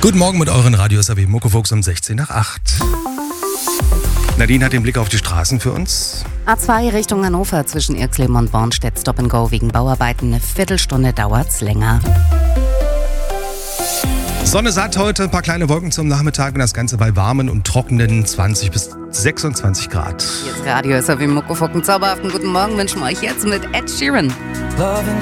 Guten Morgen mit euren Radios AB Muckefuchs um 16 nach 8. Nadine hat den Blick auf die Straßen für uns. A2 Richtung Hannover zwischen Irxleben und Bornstedt Stop and Go wegen Bauarbeiten. Eine Viertelstunde dauert's länger. Sonne satt heute, ein paar kleine Wolken zum Nachmittag und das Ganze bei warmen und trockenen 20 bis 26 Grad. Hier ist Radio SRW Muckefuchs. Zauberhaften guten Morgen wünschen wir euch jetzt mit Ed Sheeran. Loving